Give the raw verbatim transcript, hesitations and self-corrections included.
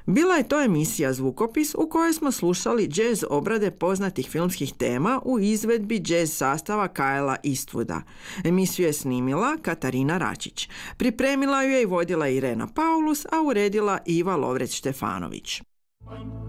Bila je to emisija Zvukopis u kojoj smo slušali džez obrade poznatih filmskih tema u izvedbi džez sastava Kylea Eastwooda. Emisiju je snimila Katarina Račić. Pripremila ju je i vodila Irena Paulus, a uredila Iva Lovreć-Štefanović.